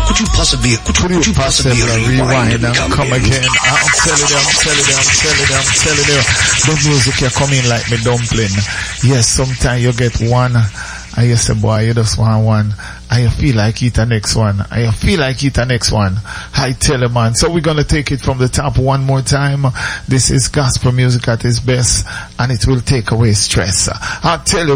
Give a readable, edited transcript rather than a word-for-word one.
Could you possibly rewind and come again? I'm telling you. The music you come in like me dumpling. Yes, sometimes you get one, and you say, boy, you just want one, and you feel like eat the next one, I tell you, man. So we're gonna take it from the top one more time. This is gospel music at its best, and it will take away stress. I tell you.